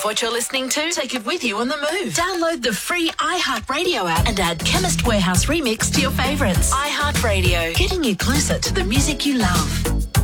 what you're listening to? Take it with you on the move. Download the free iHeartRadio app and add Chemist Warehouse Remix to your favourites. iHeartRadio, getting you closer to the music you love.